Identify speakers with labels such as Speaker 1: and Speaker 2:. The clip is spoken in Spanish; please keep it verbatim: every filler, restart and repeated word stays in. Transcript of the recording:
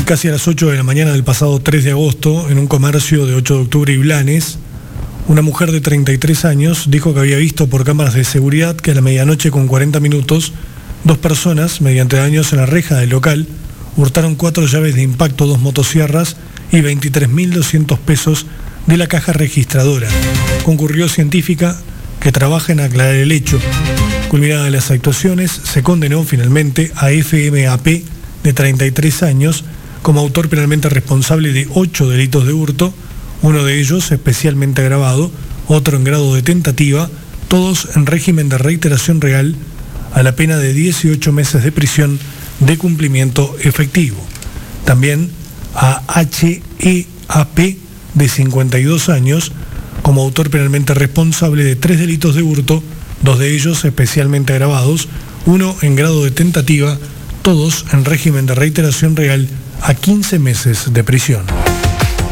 Speaker 1: casi a las ocho de la mañana del pasado tres de agosto, en un comercio de ocho de octubre y Blanes, una mujer de treinta y tres años dijo que había visto por cámaras de seguridad que a la medianoche con cuarenta minutos, dos personas, mediante daños en la reja del local, hurtaron cuatro llaves de impacto, dos motosierras y veintitrés mil doscientos pesos de la caja registradora. Concurrió científica que trabaja en aclarar el hecho. Culminadas las actuaciones, se condenó finalmente a F M A P, de treinta y tres años, como autor penalmente responsable de ocho delitos de hurto, uno de ellos especialmente agravado, otro en grado de tentativa, todos en régimen de reiteración real, a la pena de dieciocho meses de prisión de cumplimiento efectivo. También a H E A P, de cincuenta y dos años, como autor penalmente responsable de tres delitos de hurto, dos de ellos especialmente agravados, uno en grado de tentativa, todos en régimen de reiteración real, a quince meses de prisión.